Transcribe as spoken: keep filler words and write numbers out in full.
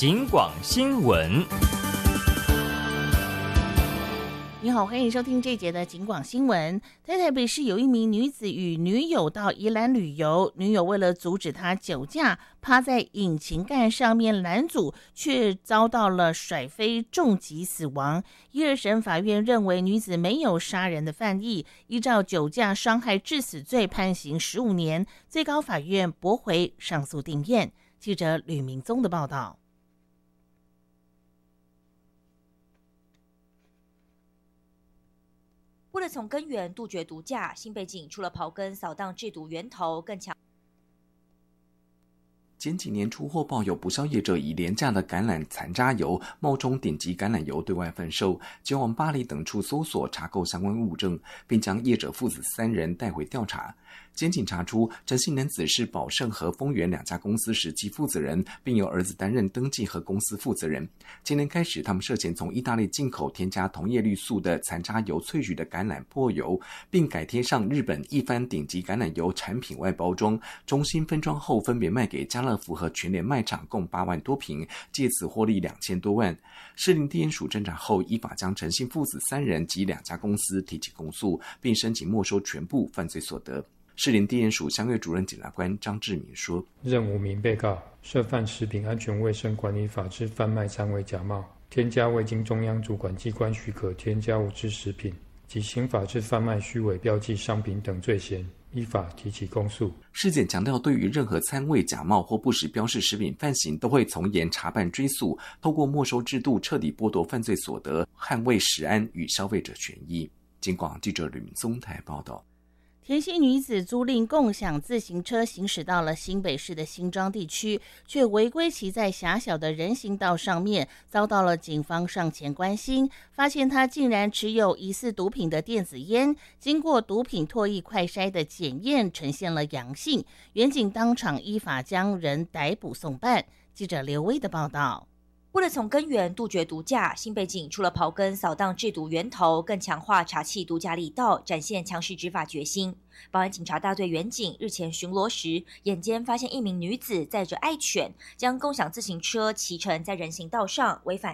警广新闻。 你好，欢迎收听这一节的警广新闻。在台北市有一名女子与女友到宜兰旅游，女友为了阻止她酒驾，趴在引擎盖上面拦阻，却遭到了甩飞重击死亡。一二审法院认为女子没有杀人的犯意，依照酒驾伤害致死罪判刑十五年，最高法院驳回上诉定谳。记者吕明宗的报道。 为了从根源杜绝毒驾，新北警除了刨根扫荡制毒源头，更强。 前几年出货报有不少业者以廉价的橄榄残渣油冒充顶级橄榄油对外贩售，前往巴黎等处搜索查购相关物证，并将业者父子三人带回调查。检警查出陈姓男子是宝盛和丰源两家公司实际负责人，并由儿子担任登记和公司负责人。今年开始，他们涉嫌从意大利进口添加同叶绿素的残渣油萃取的橄榄粕油，并改贴上日本一番顶级橄榄油产品外包装，中心分装后分别卖给家乐福和全联卖场共八万多瓶，借此获利两千多万。士林地检署侦查后，依法将陈姓父子三人及两家公司提起公诉，并申请没收全部犯罪所得。士林地检署相对主任检察官张志明说： 任五名被告涉犯食品安全卫生管理法之贩卖三味假冒、添加未经中央主管机关许可添加物之食品及刑法之贩卖虚伪标记商品等罪嫌，依法提起公诉。 事检强调，对于任何参味假冒或不实标示食品犯行，都会从严查办追诉，透过没收制度彻底剥夺犯罪所得，捍卫食安与消费者权益。警广记者吕明松台报道。 田姓女子租赁共享自行车行驶到了新北市的新庄地区，却违规骑在狭小的人行道上面，遭到了警方上前关心，发现她竟然持有疑似毒品的电子烟，经过毒品唾液快筛的检验呈现了阳性，员警当场依法将人逮捕送办。记者刘威的报道。 为了从根源杜绝毒驾，新北警除了刨根扫荡制毒源头，更强化查缉毒驾力道，展现强势执法决心。保安警察大队员警日前巡逻时，眼尖发现一名女子载着爱犬，将共享自行车骑乘在人行道上，违反